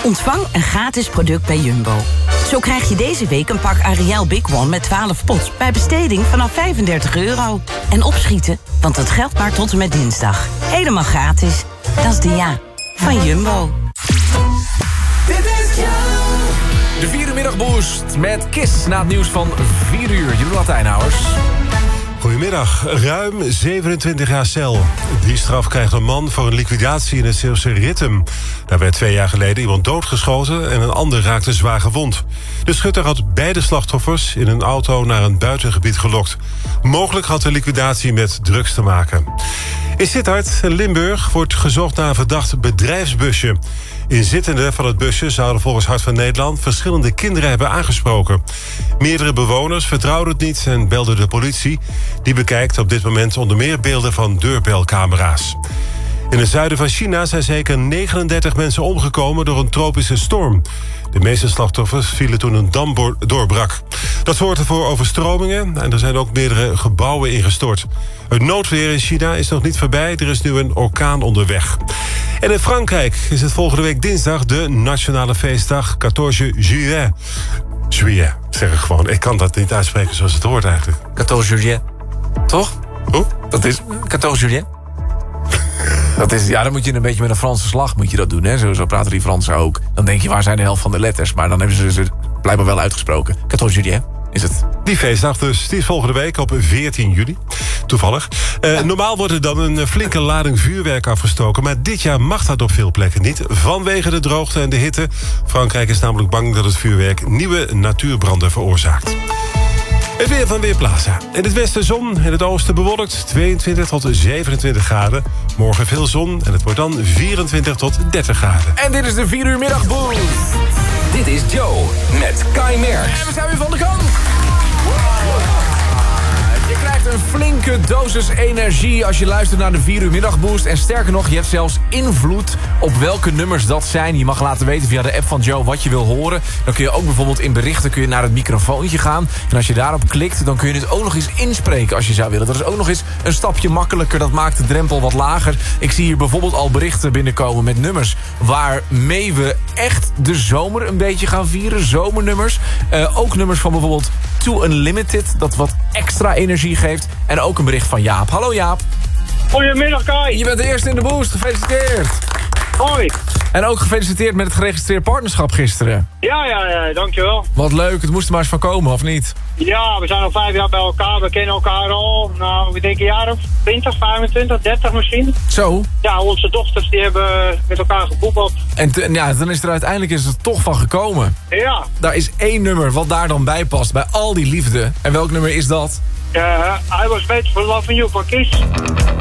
Ontvang een gratis product bij Jumbo. Zo krijg je deze week een pak Ariel Big One met 12 pots bij besteding vanaf €35. En opschieten, want het geldt maar tot en met dinsdag. Helemaal gratis. Dat is de ja van Jumbo. De 4 uur middagboost met KISS na het nieuws van 4 uur. Jeroen Latijnhouwers. Goedemiddag. Ruim 27 jaar cel. Die straf krijgt een man voor een liquidatie in het Zeeuwse Rittem. Daar werd 2 jaar geleden iemand doodgeschoten en een ander raakte zwaar gewond. De schutter had beide slachtoffers in een auto naar een buitengebied gelokt. Mogelijk had de liquidatie met drugs te maken. In Sittard, Limburg, wordt gezocht naar een verdacht bedrijfsbusje. Inzittenden van het busje zouden volgens Hart van Nederland verschillende kinderen hebben aangesproken. Meerdere bewoners vertrouwden het niet en belden de politie. Die bekijkt op dit moment onder meer beelden van deurbelcamera's. In het zuiden van China zijn zeker 39 mensen omgekomen door een tropische storm. De meeste slachtoffers vielen toen een dam doorbrak. Dat zorgde voor overstromingen en er zijn ook meerdere gebouwen ingestort. Het noodweer in China is nog niet voorbij, er is nu een orkaan onderweg. En in Frankrijk is het volgende week dinsdag de nationale feestdag 14 juillet. Juillet, zeg ik gewoon. Ik kan dat niet uitspreken zoals het hoort eigenlijk. 14 juillet. Toch? Hoe? Dat is 14 juillet. Dat is, ja, dan moet je een beetje met een Franse slag moet je dat doen. Hè? Zo praten die Fransen ook. Dan denk je, waar zijn de helft van de letters? Maar dan hebben ze blijkbaar wel uitgesproken. 14 juillet is het. Die feestdag dus, die is volgende week op 14 juli. Toevallig. Normaal wordt er dan een flinke lading vuurwerk afgestoken. Maar dit jaar mag dat op veel plekken niet. Vanwege de droogte en de hitte. Frankrijk is namelijk bang dat het vuurwerk nieuwe natuurbranden veroorzaakt. Het weer van Weerplaza. In het westen zon, in het oosten bewolkt 22 tot 27 graden. Morgen veel zon en het wordt dan 24 tot 30 graden. En dit is de 4 uur middagboost. Dit is Joe met Kai Merks. En we zijn weer van de gang. Je krijgt een flinke dosis energie als je luistert naar de 4 uur middagboost. En sterker nog, je hebt zelfs invloed op welke nummers dat zijn. Je mag laten weten via de app van Joe wat je wil horen. Dan kun je ook bijvoorbeeld in berichten kun je naar het microfoontje gaan. En als je daarop klikt, dan kun je het ook nog eens inspreken als je zou willen. Dat is ook nog eens een stapje makkelijker. Dat maakt de drempel wat lager. Ik zie hier bijvoorbeeld al berichten binnenkomen met nummers waarmee we echt de zomer een beetje gaan vieren. Zomernummers. Ook nummers van bijvoorbeeld To Unlimited, dat wat extra energie geeft. En ook een bericht van Jaap. Hallo Jaap. Goedemiddag Kai. Je bent de eerste in de boost. Gefeliciteerd. Hoi. En ook gefeliciteerd met het geregistreerd partnerschap gisteren. Ja, dankjewel. Wat leuk, het moest er maar eens van komen, of niet? Ja, we zijn al 5 jaar bij elkaar. We kennen elkaar al, nou, ik denk een jaar of 20, 25, 30 misschien. Zo. Ja, onze dochters die hebben met elkaar gevoetbald. En ja, dan is er uiteindelijk is het toch van gekomen. Ja. Daar is 1 nummer wat daar dan bij past, bij al die liefde. En welk nummer is dat? I Was Made for Loving You van KISS.